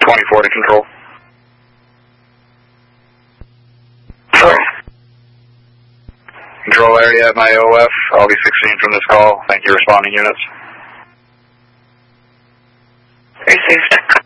24 to control. Sorry. Control area at my OF. I'll be 16 from this call. Thank you, responding units. Received.